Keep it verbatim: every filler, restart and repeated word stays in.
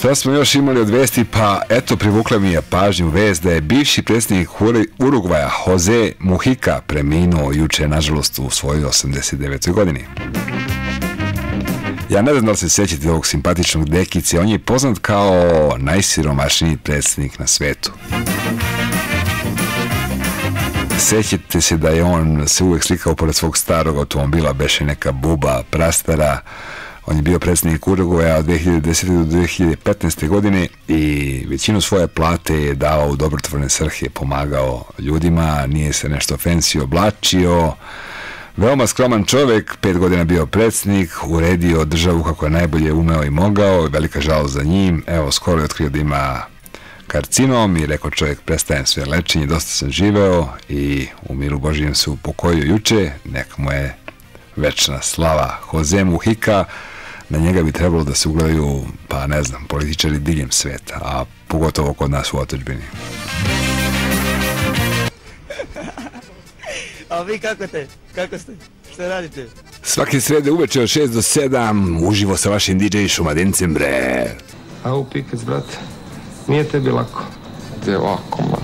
Šta smo još imali od vesti? Pa eto, privukla mi je pažnju vest da je bivši predsjednik Urugvaja Jose Mujica preminuo juče, nažalost, u svojoj osamdeset devetoj godini. Ja ne znam da li se sjećate ovog simpatičnog dekice, on je poznat kao najsiromašniji predsjednik na svetu. Sjećate se da je on se uvijek slikao pored svog starog automobila, beše neka buba, prastara. On je bio predsjednik Urugvaja od dve hiljade desete do dve hiljade petnaeste. godine i većinu svoje plate je davao u dobrotvorne svrhe, pomagao ljudima, nije se nešto fancy oblačio. Veoma skroman čovjek, pet godina bio predsjednik, uredio državu kako je najbolje umeo i mogao, velika žalost za njim. Evo, skoro je otkrio da ima karcinom i rekao čovjek, prestajem sve lečenje, dosta sam živeo i u miru Božijem se upokojio juče, neka mu je večna slava. Jose Mujica, na njega bi trebalo da se ugledaju, pa ne znam, političari diljem sveta, a pogotovo kod nas u otadžbini. A vi kako ste? Kako ste? Šta radite? Svake srede uveče od šest do sedam, uživo sa vašim D J Šumadencem, bre. A u pikec, brate, nije tebi lako. Gde lako, man.